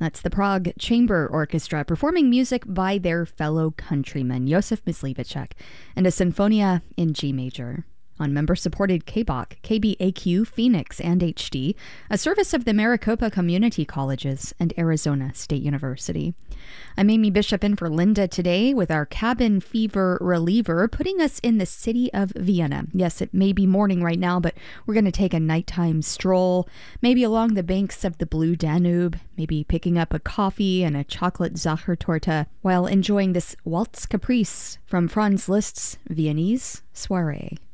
That's the Prague Chamber Orchestra performing music by their fellow countryman, Josef Mysliveček, and a Sinfonia in G major. On member-supported KBOC, KBAQ, Phoenix, and HD, a service of the Maricopa Community Colleges and Arizona State University. I'm Amy Bishop in for Linda today with our cabin fever reliever, putting us in the city of Vienna. Yes, it may be morning right now, but we're going to take a nighttime stroll, maybe along the banks of the Blue Danube, maybe picking up a coffee and a chocolate Sachertorte while enjoying this Waltz Caprice from Franz Liszt's Viennese Soiree.